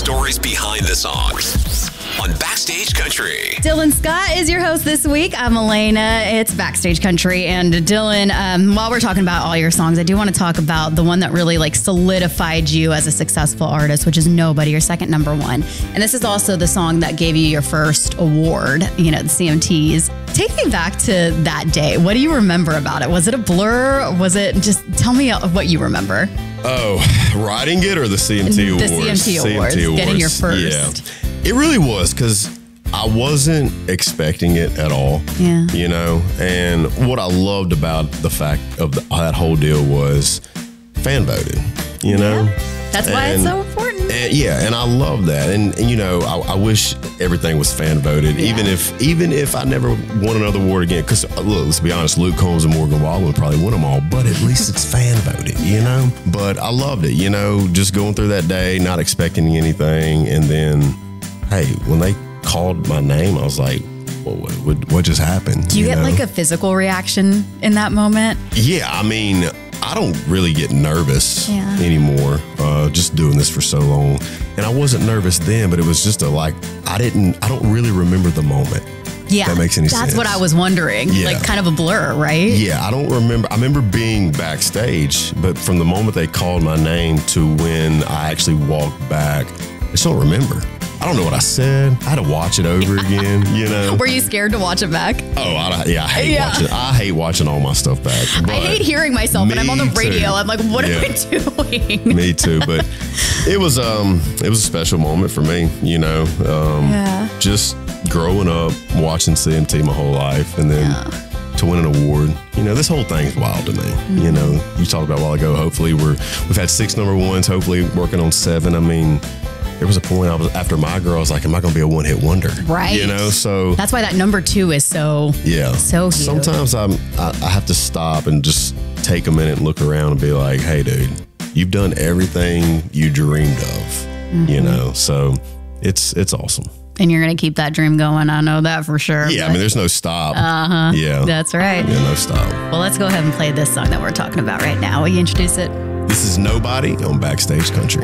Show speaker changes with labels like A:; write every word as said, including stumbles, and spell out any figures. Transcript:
A: stories behind the songs on Backstage Country.
B: Dylan Scott is your host this week. I'm Elena. It's Backstage Country. And Dylan, um, while we're talking about all your songs, I do want to talk about the one that really like solidified you as a successful artist, which is Nobody, your second number one. And this is also the song that gave you your first award, you know, the C M Ts. Take me back to that day. What do you remember about it? Was it a blur? Was it just, tell me what you remember.
C: Oh, writing it or the C M T
B: the
C: Awards?
B: The C M T Awards, C M T getting your first.
C: Yeah. It really was, because I wasn't expecting it at all.
B: Yeah.
C: You know, and what I loved about the fact of the, that whole deal was fan voted, you know?
B: Yeah. That's why
C: and,
B: it's so important.
C: And, yeah, and I love that. And, and you know, I, I wish everything was fan voted, yeah. even if even if I never won another award again. Because look, let's be honest, Luke Combs and Morgan Wallen would probably win them all, but at least it's fan voted, you know? But I loved it, you know, just going through that day, not expecting anything. And then, hey, when they called my name, I was like, well, what, what, what just happened?
B: Do you, you get
C: know?
B: like a physical reaction in that moment?
C: Yeah, I mean, I don't really get nervous
B: yeah.
C: anymore, uh, just doing this for so long. And I wasn't nervous then, but it was just a like, I didn't, I don't really remember the moment.
B: Yeah.
C: If that makes any
B: That's
C: sense.
B: That's what I was wondering.
C: Yeah.
B: Like kind of a blur, right?
C: Yeah, I don't remember. I remember being backstage, but from the moment they called my name to when I actually walked back, I just don't remember. I don't know what I said. I had to watch it over again, you know.
B: Were you scared to watch it back?
C: Oh, I, yeah, I hate
B: yeah.
C: watching. I hate watching all my stuff back.
B: I hate hearing myself when I'm on the radio.
C: Too.
B: I'm like, what
C: yeah.
B: am I doing?
C: Me too, but it was um, it was a special moment for me, you know. Um,
B: yeah.
C: Just growing up, watching C M T my whole life, and then
B: yeah.
C: to win an award. You know, this whole thing's wild to me. Mm-hmm. You know, you talked about a while ago. Hopefully, we're we've had six number ones. Hopefully, working on seven. I mean. There was a point I was after My Girl, I was like, am I going to be a one hit wonder?
B: Right.
C: You know, so.
B: That's why that number two is so,
C: yeah.
B: so huge.
C: Sometimes I'm, I, I have to stop and just take a minute and look around and be like, hey, dude, you've done everything you dreamed of, mm-hmm. you know, so it's, it's awesome.
B: And you're going to keep that dream going. I know that for sure.
C: Yeah.
B: But,
C: I mean, there's no stop.
B: Uh-huh.
C: Yeah.
B: That's right.
C: Yeah, no stop.
B: Well, let's go ahead and play this song that we're talking about right now. Will you introduce it?
C: This is Nobody on Backstage Country.